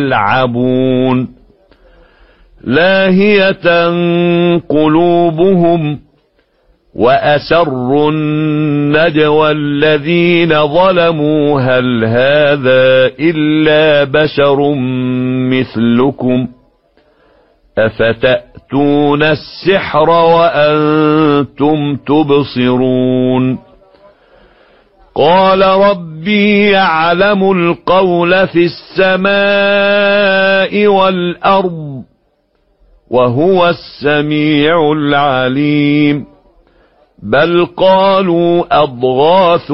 يلعبون لاهية قلوبهم وأسروا النجوى الذين ظلموا هل هذا إلا بشر مثلكم أفتأتون السحر وأنتم تبصرون قال ربي يعلم القول في السماء والأرض وهو السميع العليم بل قالوا أضغاث